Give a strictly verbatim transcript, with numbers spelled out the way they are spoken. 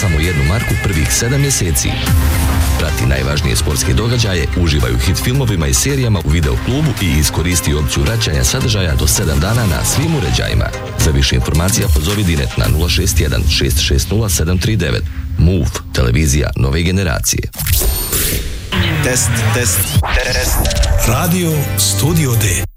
samo jednu marku prvih sedam mjeseci. Prati najvažnije sportske događaje, uživaj u hit filmovima i serijama u video klubu i iskoristi opciju vraćanja sadržaja do sedam dana na svim uređajima. Za više informacija pozovi Dinet na nula šest jedan šest šest nula sedam tri devet. Move, televizija nove generacije. Test, test, test. Radio Studio D.